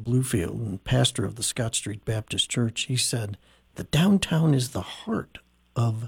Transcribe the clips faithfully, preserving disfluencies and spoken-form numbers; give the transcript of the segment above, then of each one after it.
Bluefield and pastor of the Scott Street Baptist Church. He said, the downtown is the heart of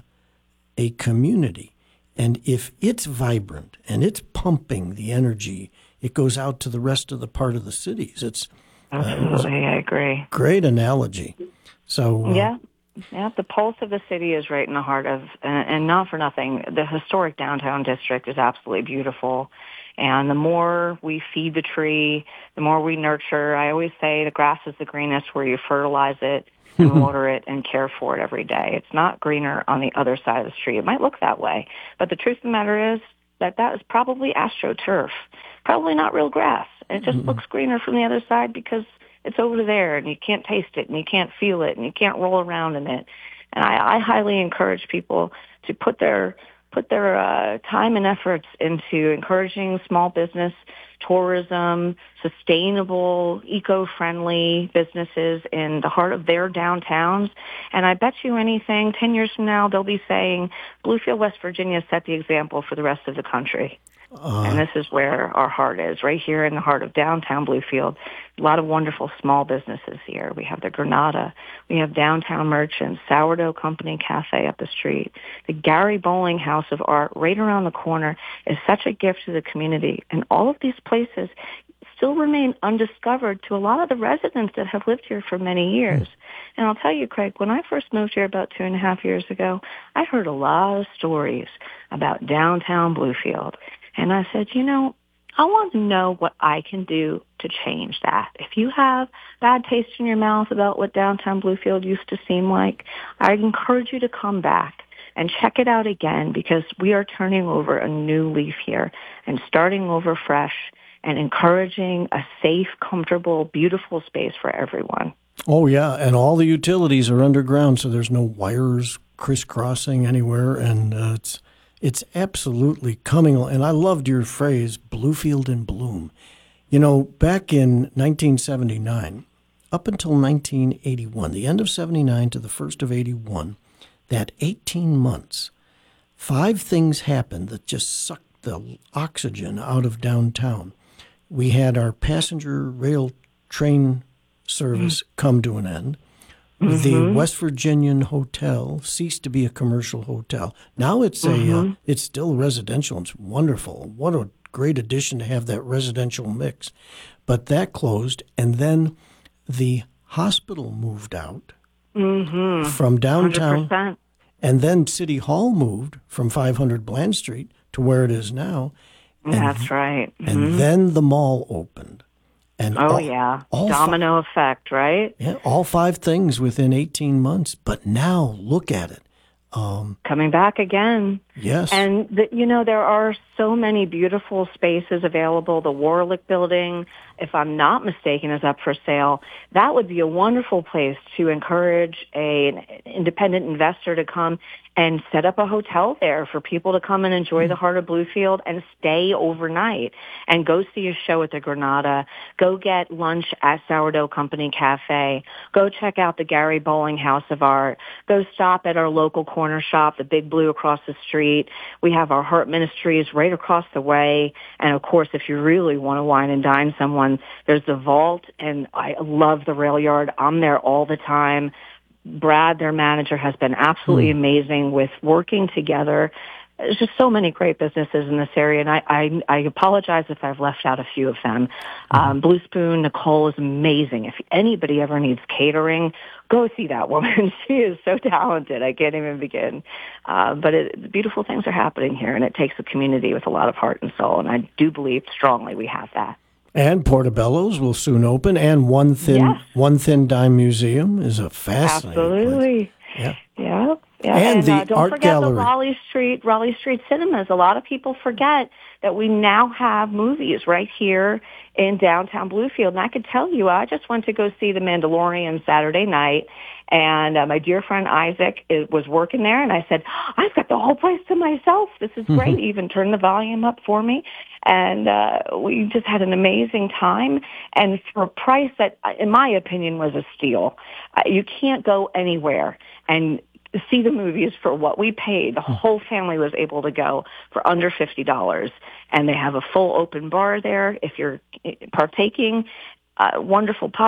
a community. And if it's vibrant and it's pumping the energy, it goes out to the rest of the part of the cities. It's Absolutely, uh, I agree. Great analogy. So uh, yeah, yeah, the pulse of the city is right in the heart of, and, and not for nothing, the historic downtown district is absolutely beautiful. And the more we feed the tree, the more we nurture. I always say the grass is the greenest where you fertilize it and water it and care for it every day. It's not greener on the other side of the street. It might look that way, but the truth of the matter is that that is probably astroturf, probably not real grass. It just mm-hmm. looks greener from the other side because it's over there and you can't taste it and you can't feel it and you can't roll around in it. And I, I highly encourage people to put their put their uh, time and efforts into encouraging small business, tourism, sustainable, eco-friendly businesses in the heart of their downtowns. And I bet you anything, ten years from now, they'll be saying, Bluefield, West Virginia set the example for the rest of the country. Uh, and this is where our heart is, right here in the heart of downtown Bluefield. A lot of wonderful small businesses here. We have the Granada. We have Downtown Merchants, Sourdough Company Cafe up the street. The Gary Bowling House of Art right around the corner is such a gift to the community. And all of these places still remain undiscovered to a lot of the residents that have lived here for many years. And I'll tell you, Craig, when I first moved here about two and a half years ago, I heard a lot of stories about downtown Bluefield. And I said, you know, I want to know what I can do to change that. If you have bad taste in your mouth about what downtown Bluefield used to seem like, I encourage you to come back and check it out again because we are turning over a new leaf here and starting over fresh and encouraging a safe, comfortable, beautiful space for everyone. Oh, yeah, and all the utilities are underground, so there's no wires crisscrossing anywhere, and uh, it's... It's absolutely coming, and I loved your phrase, Bluefield in bloom. You know, back in nineteen seventy-nine, up until nineteen eighty-one, the end of seventy-nine to the first of eighty-one, that eighteen months, five things happened that just sucked the oxygen out of downtown. We had our passenger rail train service mm-hmm. come to an end. Mm-hmm. The West Virginian Hotel ceased to be a commercial hotel. Now it's a mm-hmm. uh, it's still residential. It's wonderful. What a great addition to have that residential mix. But that closed, and then the hospital moved out mm-hmm. from downtown. one hundred percent. And then City Hall moved from five hundred Bland Street to where it is now. And, That's right. Mm-hmm. And then the mall opened. And oh, all, yeah. All Domino fi- effect, right? Yeah, all five things within eighteen months. But now, look at it. Um, Coming back again. Yes. And, the, you know, there are so many beautiful spaces available. The Warlick Building, if I'm not mistaken, is up for sale. That would be a wonderful place to encourage a, an independent investor to come and set up a hotel there for people to come and enjoy mm. the heart of Bluefield and stay overnight and go see a show at the Granada, go get lunch at Sourdough Company Cafe, go check out the Gary Bowling House of Art, go stop at our local corner shop, the Big Blue across the street. We have our Heart Ministries right across the way. And, of course, if you really want to wine and dine someone, there's the Vault, and I love the Rail Yard. I'm there all the time. Brad, their manager, has been absolutely mm. amazing with working together. There's just so many great businesses in this area, and I, I, I apologize if I've left out a few of them. Um, Blue Spoon, Nicole is amazing. If anybody ever needs catering, go see that woman. She is so talented. I can't even begin. Uh, but it, beautiful things are happening here, and it takes a community with a lot of heart and soul, and I do believe strongly we have that. And Portobello's will soon open, and One Thin yes. One Thin Dime Museum is a fascinating Absolutely. place. Yeah. Yeah. Yeah. And, and the uh, don't art forget gallery. the Raleigh Street, Raleigh Street Cinemas. A lot of people forget that we now have movies right here in downtown Bluefield. And I could tell you, I just went to go see The Mandalorian Saturday night, and uh, my dear friend Isaac is, was working there, and I said, I've got the whole place to myself. This is great. Mm-hmm. Even turn the volume up for me. And uh, we just had an amazing time. And for a price that, in my opinion, was a steal. Uh, you can't go anywhere and see the movies for what we paid. The whole family was able to go for under fifty dollars. And they have a full open bar there if you're partaking. Uh, wonderful